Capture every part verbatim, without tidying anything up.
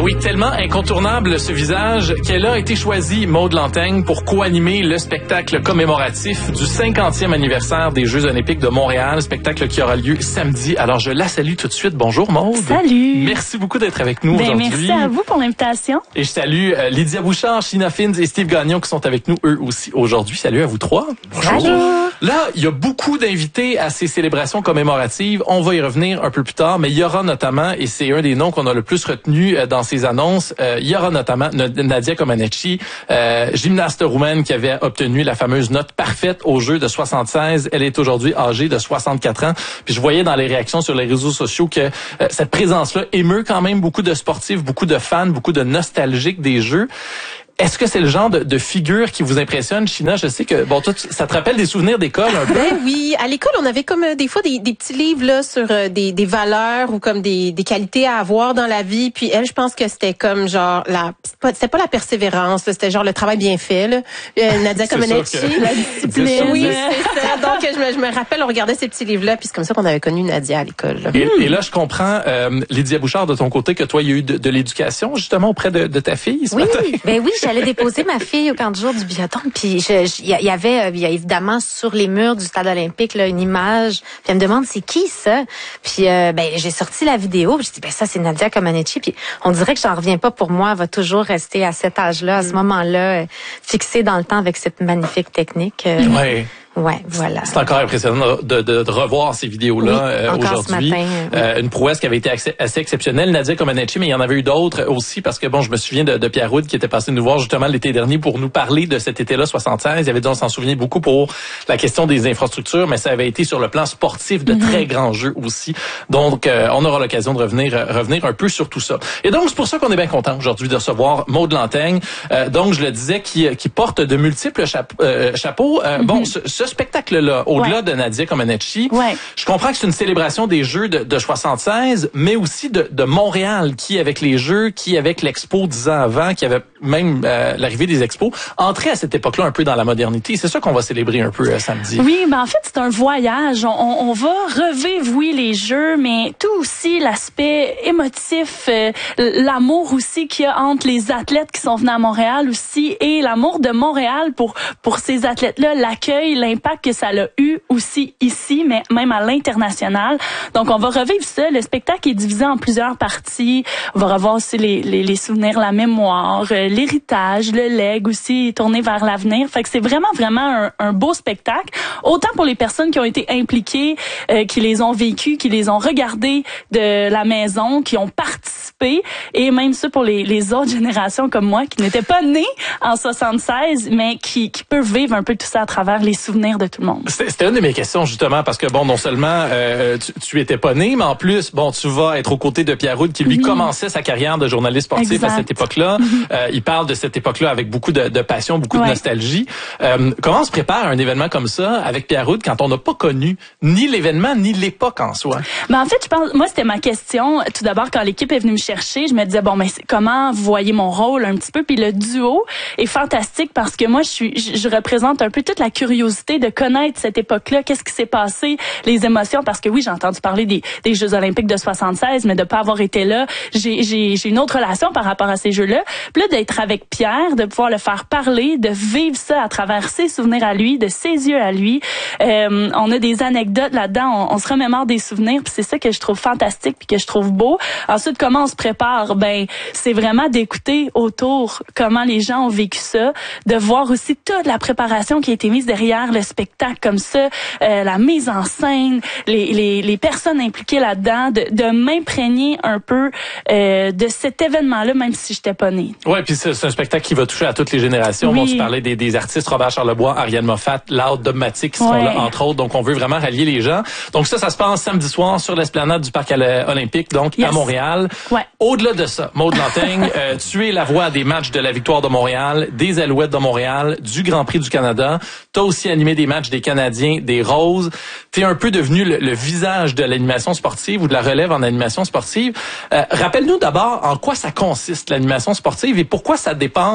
Oui, tellement incontournable ce visage qu'elle a été choisie, Maude Lanteigne, pour co-animer le spectacle commémoratif du cinquantième anniversaire des Jeux olympiques de Montréal, spectacle qui aura lieu samedi. Alors, je la salue tout de suite. Bonjour, Maude. Salut. Merci beaucoup d'être avec nous ben, aujourd'hui. Merci à vous pour l'invitation. Et je salue euh, Lydia Bouchard, Sheena Fins et Steve Gagnon qui sont avec nous eux aussi aujourd'hui. Salut à vous trois. Bonjour. Salut. Là, il y a beaucoup d'invités à ces célébrations commémoratives. On va y revenir un peu plus tard, mais il y aura notamment, et c'est un des noms qu'on a le plus retenu euh, dans ces annonces, euh, il y aura notamment Nadia Comaneci, euh, gymnaste roumaine qui avait obtenu la fameuse note parfaite aux Jeux de soixante-seize. Elle est aujourd'hui âgée de soixante-quatre ans. Puis je voyais dans les réactions sur les réseaux sociaux que euh, cette présence-là émeut quand même beaucoup de sportifs, beaucoup de fans, beaucoup de nostalgiques des Jeux. Est-ce que c'est le genre de, de figure qui vous impressionne, Sheena? Je sais que, bon, toi, ça te rappelle des souvenirs d'école un peu? Ben oui, à l'école, on avait comme euh, des fois des, des petits livres là sur euh, des, des valeurs ou comme des, des qualités à avoir dans la vie. Puis elle, je pense que c'était comme genre la, c'était pas la persévérance, là, c'était genre le travail bien fait. Là. Euh, Nadia Comaneci, que... la discipline. Oui, c'est ça. Donc je me, je me rappelle, on regardait ces petits livres-là, puis c'est comme ça qu'on avait connu Nadia à l'école. Là. Et, et là, je comprends, euh, Lydia Bouchard, de ton côté, que toi, il y a eu de, de l'éducation justement auprès de, de ta fille. Ce oui, matin. ben oui, j'allais déposer ma fille au camp de jour du biathlon, puis il y, y avait, il y a évidemment sur les murs du stade olympique là une image. Puis elle me demande c'est qui ça. Puis euh, ben j'ai sorti la vidéo. Puis je dis ben ça c'est Nadia Comaneci. Puis on dirait que j'en reviens pas. Pour moi, elle va toujours rester à cet âge-là, à ce moment-là, euh, fixée dans le temps avec cette magnifique technique. Euh, ouais. Ouais, voilà. C'est encore impressionnant de, de, de revoir ces vidéos-là oui, euh, aujourd'hui. Matin, oui. euh, une prouesse qui avait été assez, assez exceptionnelle. Nadia Comaneci, mais il y en avait eu d'autres aussi parce que bon, je me souviens de, de Pierre Houd qui était passé nous voir justement l'été dernier pour nous parler de cet été-là soixante-seize. Il avait dit on s'en souvenait beaucoup pour la question des infrastructures, mais ça avait été sur le plan sportif de mm-hmm. très grands jeux aussi. Donc euh, on aura l'occasion de revenir euh, revenir un peu sur tout ça. Et donc c'est pour ça qu'on est bien content aujourd'hui de recevoir Maude Lanteigne. Euh, donc je le disais qui qui porte de multiples chapeaux. Euh, chapeaux. Euh, mm-hmm. Bon, ce, ce spectacle-là au-delà ouais. de Nadia Comaneci. Ouais. Je comprends que c'est une célébration des Jeux de, de soixante-seize, mais aussi de, de Montréal, qui avec les Jeux, qui avec l'Expo dix ans avant, qui avait même euh, l'arrivée des Expos, entrait à cette époque-là un peu dans la modernité. C'est ça qu'on va célébrer un peu euh, samedi. Oui, ben en fait, c'est un voyage. On, on va revivre, oui, les Jeux, mais tout aussi l'aspect émotif, euh, l'amour aussi qu'il y a entre les athlètes qui sont venus à Montréal aussi, et l'amour de Montréal pour pour ces athlètes-là, l'accueil, l'impact que ça a eu aussi ici, mais même à l'international. Donc, on va revivre ça. Le spectacle est divisé en plusieurs parties. On va revoir aussi les, les, les souvenirs, la mémoire, euh, l'héritage, le legs aussi, tourné vers l'avenir. Fait que c'est vraiment, vraiment un, un beau spectacle. Autant pour les personnes qui ont été impliquées, euh, qui les ont vécues, qui les ont regardées de la maison, qui ont participé, et même ça pour les, les autres générations comme moi, qui n'étaient pas nées en soixante-seize, mais qui, qui peuvent vivre un peu tout ça à travers les souvenirs de tout le monde. C'était une de mes questions justement parce que bon, non seulement euh, tu, tu étais pas né, mais en plus bon, tu vas être aux côtés de Pierre Houd qui lui oui. commençait sa carrière de journaliste sportif exact. À cette époque-là. Mm-hmm. Euh, il parle de cette époque-là avec beaucoup de, de passion, beaucoup ouais. de nostalgie. Euh, comment on se prépare à un événement comme ça avec Pierre Houd quand on n'a pas connu ni l'événement ni l'époque en soi? Ben en fait, je pense, moi c'était ma question. Tout d'abord quand l'équipe est venue me chercher, je me disais bon, mais comment vous voyez mon rôle un petit peu? Puis le duo est fantastique parce que moi je suis, je, je représente un peu toute la curiosité de connaître cette époque-là, qu'est-ce qui s'est passé, les émotions, parce que oui, j'ai entendu parler des, des Jeux olympiques de soixante-seize, mais de pas avoir été là, j'ai, j'ai, j'ai une autre relation par rapport à ces Jeux-là. Puis là, d'être avec Pierre, de pouvoir le faire parler, de vivre ça à travers ses souvenirs à lui, de ses yeux à lui. Euh, on a des anecdotes là-dedans, on, on se remémore des souvenirs, puis c'est ça que je trouve fantastique, puis que je trouve beau. Ensuite, comment on se prépare? Ben, c'est vraiment d'écouter autour comment les gens ont vécu ça, de voir aussi toute la préparation qui a été mise derrière le spectacle comme ça, euh, la mise en scène, les, les, les personnes impliquées là-dedans, de, de m'imprégner un peu euh, de cet événement-là, même si j'étais pas née. Ouais, puis c'est, c'est un spectacle qui va toucher à toutes les générations. Oui. Bon, tu parlais des, des artistes Robert Charlebois, Ariane Moffat, Loud, Dogmatic qui seront ouais. là, entre autres. Donc, on veut vraiment rallier les gens. Donc, ça, ça se passe samedi soir sur l'esplanade du Parc olympique, donc yes. à Montréal. Ouais. Au-delà de ça, Maude Lanteigne, euh, tu es la voix des matchs de la victoire de Montréal, des Alouettes de Montréal, du Grand Prix du Canada. T'as aussi animé des matchs des Canadiens, des Roses. T'es un peu devenu le, le visage de l'animation sportive ou de la relève en animation sportive. Euh, rappelle-nous d'abord en quoi ça consiste l'animation sportive et pourquoi ça dépense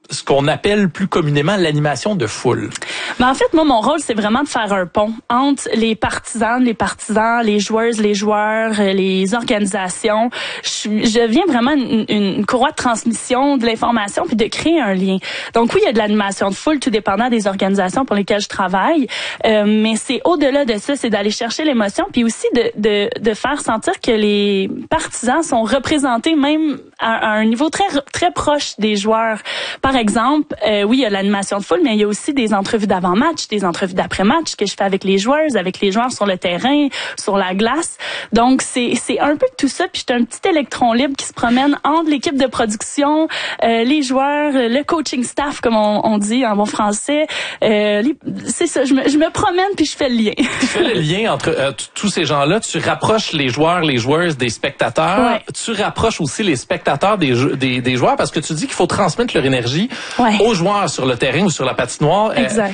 ce qu'on appelle plus communément l'animation de foule? Mais en fait, moi, mon rôle, c'est vraiment de faire un pont entre les partisans, les partisans, les joueuses, les joueurs, les organisations. Je, je viens vraiment une, une courroie de transmission de l'information puis de créer un lien. Donc oui, il y a de l'animation de foule, tout dépendant des organisations pour lesquelles je travaille. Euh, mais c'est au-delà de ça, c'est d'aller chercher l'émotion puis aussi de, de, de faire sentir que les partisans sont représentés même à, à un niveau très, très proche des joueurs. Par exemple, euh, oui, il y a l'animation de foule, mais il y a aussi des entrevues d'avant-match, des entrevues d'après-match que je fais avec les joueuses, avec les joueurs sur le terrain, sur la glace. Donc, c'est c'est un peu de tout ça. Puis, je suis un petit électron libre qui se promène entre l'équipe de production, euh, les joueurs, le coaching staff, comme on, on dit en bon français. Euh, les, c'est ça, je me, je me promène puis je fais le lien. Tu fais le lien entre euh, tous ces gens-là. Tu rapproches les joueurs, les joueuses des spectateurs. Ouais. Tu rapproches aussi les spectateurs des, des, des joueurs parce que tu dis qu'il faut transmettre leur énergie ouais. aux joueurs sur le terrain ou sur la patinoire. Exact.